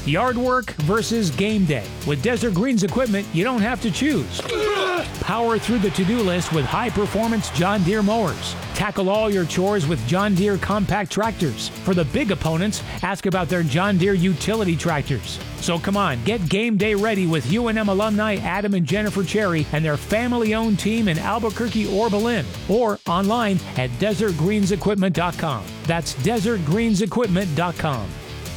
Yard work versus game day. With Desert Greens equipment, you don't have to choose. Power through the to-do list with high-performance John Deere mowers. Tackle all your chores with John Deere compact tractors. For the big opponents, ask about their John Deere utility tractors. So come on, get game day ready with UNM alumni Adam and Jennifer Cherry and their family-owned team in Albuquerque or Berlin. Or online at desertgreensequipment.com. That's desertgreensequipment.com.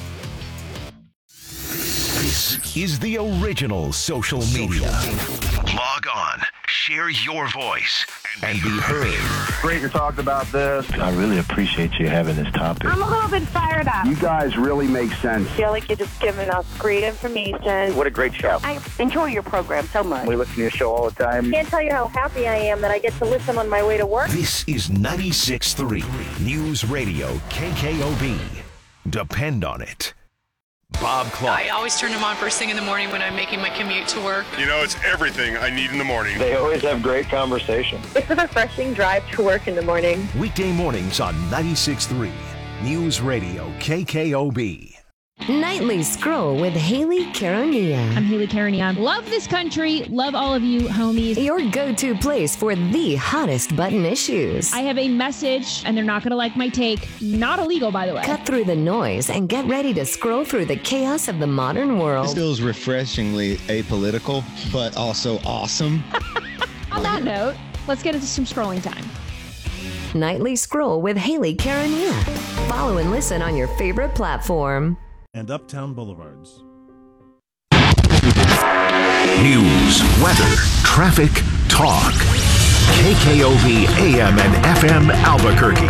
This is the original social media. Log on, share your voice, and be heard. Great you talked about this. I really appreciate you having this topic. I'm a little bit fired up. You guys really make sense. I feel like you're just giving us great information. What a great show. I enjoy your program so much. We listen to your show all the time. Can't tell you how happy I am that I get to listen on my way to work. This is 96.3 News Radio KKOB. Depend on it. Bob Clark. I always turn them on first thing in the morning when I'm making my commute to work. You know, it's everything I need in the morning. They always have great conversation. It's a refreshing drive to work in the morning. Weekday mornings on 96.3 News Radio KKOB. Nightly Scroll with Haley Caronia. I'm Haley Caronia. Love this country. Love all of you, homies. Your go-to place for the hottest button issues. I have a message, and they're not going to like my take. Not illegal, by the way. Cut through the noise and get ready to scroll through the chaos of the modern world. This feels refreshingly apolitical, but also awesome. On that note, let's get into some scrolling time. Nightly Scroll with Haley Caronia. Follow and listen on your favorite platform. And Uptown Boulevards. News, weather, traffic, talk. KKOV AM and FM Albuquerque.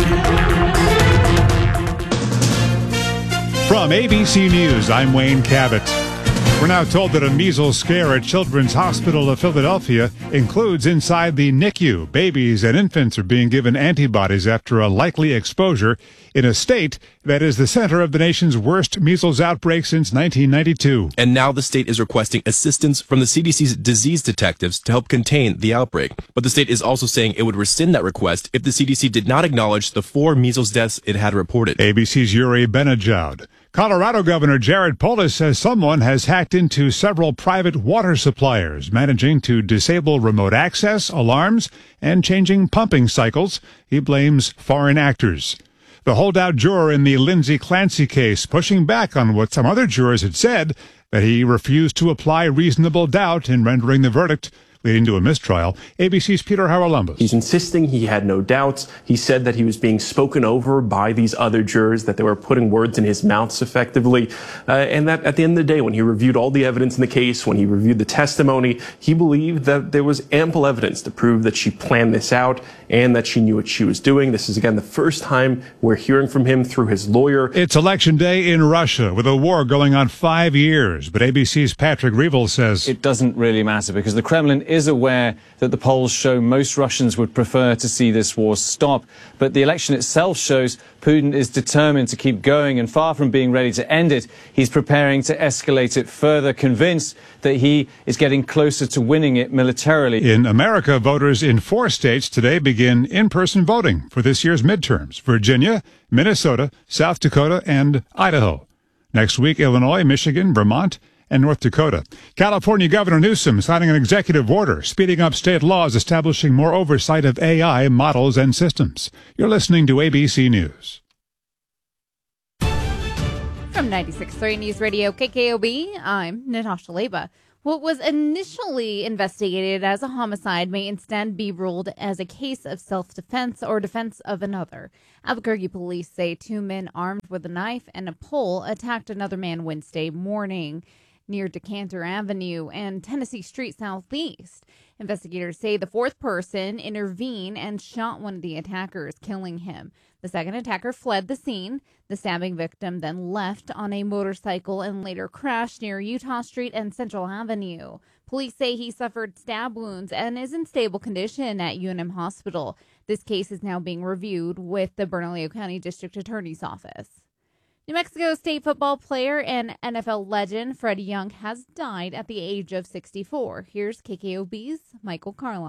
From ABC News, I'm Wayne Cabot. We're now told that a measles scare at Children's Hospital of Philadelphia includes inside the NICU. Babies and infants are being given antibodies after a likely exposure in a state that is the center of the nation's worst measles outbreak since 1992. And now the state is requesting assistance from the CDC's disease detectives to help contain the outbreak. But the state is also saying it would rescind that request if the CDC did not acknowledge the 4 measles deaths it had reported. ABC's Yuri Benajoud. Colorado Governor Jared Polis says someone has hacked into several private water suppliers, managing to disable remote access, alarms, and changing pumping cycles. He blames foreign actors. The holdout juror in the Lindsay Clancy case pushing back on what some other jurors had said, that he refused to apply reasonable doubt in rendering the verdict, leading to a mistrial. ABC's Peter Haralambos. He's insisting he had no doubts. He said that he was being spoken over by these other jurors, that they were putting words in his mouth effectively, and that at the end of the day, when he reviewed all the evidence in the case, when he reviewed the testimony, he believed that there was ample evidence to prove that she planned this out and that she knew what she was doing. This is, again, the first time we're hearing from him through his lawyer. It's election day in Russia, with a war going on 5 years, but ABC's Patrick Revel says it doesn't really matter because the Kremlin is aware that the polls show most Russians would prefer to see this war stop. But the election itself shows Putin is determined to keep going, and far from being ready to end it, he's preparing to escalate it further, convinced that he is getting closer to winning it militarily. In America, voters in 4 states today begin in-person voting for this year's midterms: Virginia, Minnesota, South Dakota, and Idaho. Next week, Illinois, Michigan, Vermont, and North Dakota. California Governor Newsom signing an executive order speeding up state laws establishing more oversight of AI models and systems. You're listening to ABC News. From 96.3 News Radio KKOB, I'm Natasha Leba. What was initially investigated as a homicide may instead be ruled as a case of self-defense or defense of another. Albuquerque police say 2 men armed with a knife and a pole attacked another man Wednesday morning near Decanter Avenue and Tennessee Street Southeast. Investigators say the 4th person intervened and shot one of the attackers, killing him. The second attacker fled the scene. The stabbing victim then left on a motorcycle and later crashed near Utah Street and Central Avenue. Police say he suffered stab wounds and is in stable condition at UNM Hospital. This case is now being reviewed with the Bernalillo County District Attorney's Office. New Mexico State football player and NFL legend Freddie Young has died at the age of 64. Here's KKOB's Michael Carlisle.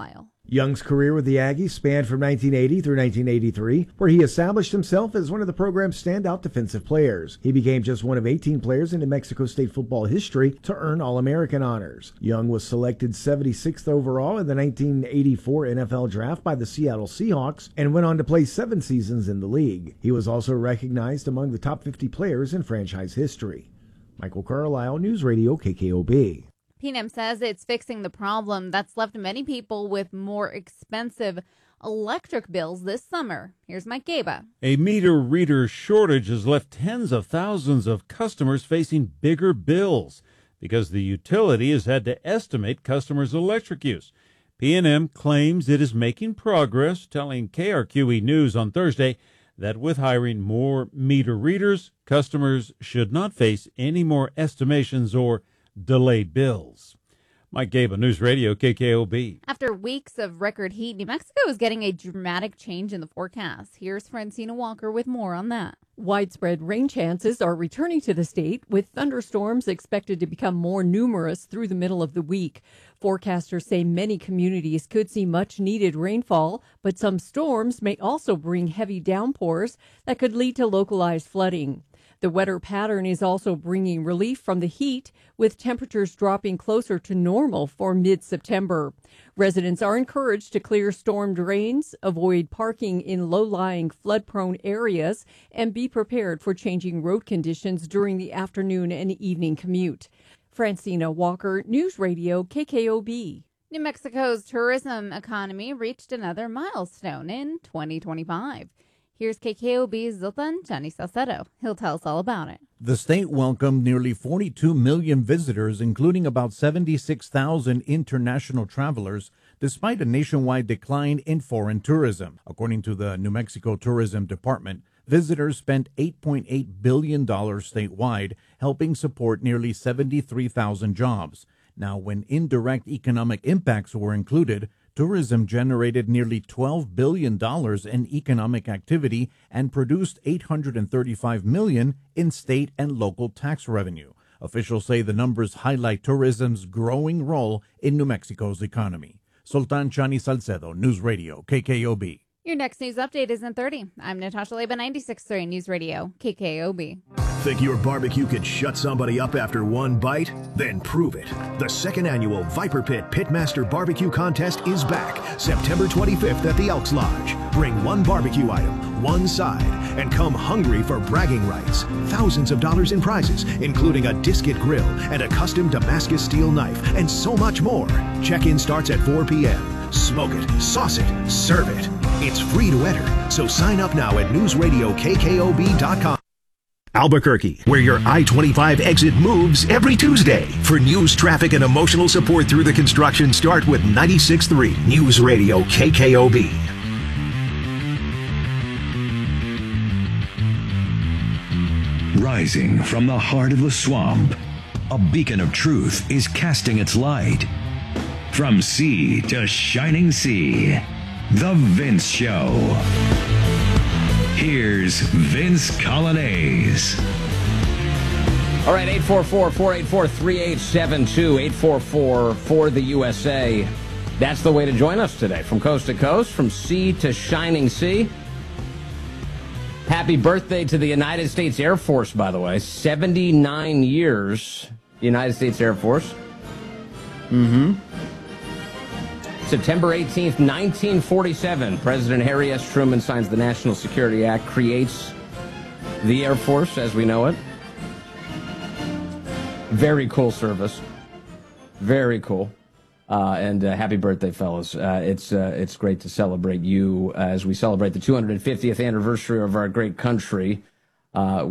Young's career with the Aggies spanned from 1980 through 1983, where he established himself as one of the program's standout defensive players. He became just one of 18 players in New Mexico State football history to earn All-American honors. Young was selected 76th overall in the 1984 NFL Draft by the Seattle Seahawks and went on to play 7 seasons in the league. He was also recognized among the top 50 players in franchise history. Michael Carlisle, News Radio KKOB. PNM says it's fixing the problem that's left many people with more expensive electric bills this summer. Here's Mike Gaba. A meter reader shortage has left tens of thousands of customers facing bigger bills because the utility has had to estimate customers' electric use. PNM claims it is making progress, telling KRQE News on Thursday that with hiring more meter readers, customers should not face any more estimations or delayed bills. Mike Gaba, News Radio KKOB. After weeks of record heat, New Mexico is getting a dramatic change in the forecast. Here's Francina Walker with more on that. Widespread rain chances are returning to the state, with thunderstorms expected to become more numerous through the middle of the week. Forecasters say many communities could see much needed rainfall, but some storms may also bring heavy downpours that could lead to localized flooding. The wetter pattern is also bringing relief from the heat, with temperatures dropping closer to normal for mid-September. Residents are encouraged to clear storm drains, avoid parking in low-lying flood-prone areas, and be prepared for changing road conditions during the afternoon and evening commute. Francina Walker, News Radio KKOB. New Mexico's tourism economy reached another milestone in 2025. Here's KKOB's Zoltan Johnny Salcedo. He'll tell us all about it. The state welcomed nearly 42 million visitors, including about 76,000 international travelers, despite a nationwide decline in foreign tourism. According to the New Mexico Tourism Department, visitors spent $8.8 billion statewide, helping support nearly 73,000 jobs. Now, when indirect economic impacts were included, tourism generated nearly $12 billion in economic activity and produced $835 million in state and local tax revenue. Officials say the numbers highlight tourism's growing role in New Mexico's economy. Sultan Chani Salcedo, News Radio, KKOB. Your next news update is in 30. I'm Natasha Leba, 96.3 News Radio, KKOB. Think your barbecue could shut somebody up after one bite? Then prove it. The second annual Viper Pit Pitmaster Barbecue Contest is back September 25th at the Elks Lodge. Bring one barbecue item, one side, and come hungry for bragging rights. Thousands of dollars in prizes, including a Disket grill and a custom Damascus steel knife, and so much more. Check-in starts at 4 p.m. Smoke it, sauce it, serve it. It's free to enter, so sign up now at newsradiokkob.com. Albuquerque, where your I-25 exit moves every Tuesday. For news, traffic, and emotional support through the construction, start with 96.3 News Radio KKOB. Rising from the heart of the swamp, a beacon of truth is casting its light. From sea to shining sea, The Vince Show. Here's Vince Colonnese. All right, 844-484-3872, 844-4-the-USA. That's the way to join us today. From coast to coast, from sea to shining sea. Happy birthday to the United States Air Force, by the way. 79 years, United States Air Force. September 18th, 1947, President Harry S. Truman signs the National Security Act, creates the Air Force as we know it. Very cool service. Very cool. And happy birthday, fellas. It's great to celebrate you as we celebrate the 250th anniversary of our great country.